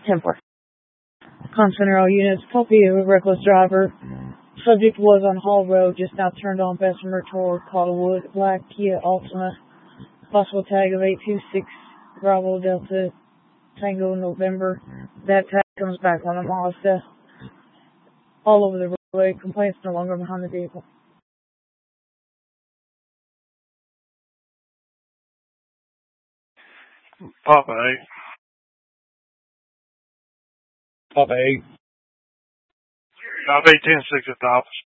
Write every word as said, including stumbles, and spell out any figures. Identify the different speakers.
Speaker 1: ten four. Con Center all units. Copy of a reckless driver. Subject was on Hall Road, just now turned on Bessemer toward Calderwood. Black Kia Altima. Possible tag of eight two six Bravo Delta Tango November. That tag comes back on a Mazda. All over the roadway. Complaints no longer behind the vehicle.
Speaker 2: Papa eight.
Speaker 3: Papa eight.
Speaker 2: Papa eight ten six at the office.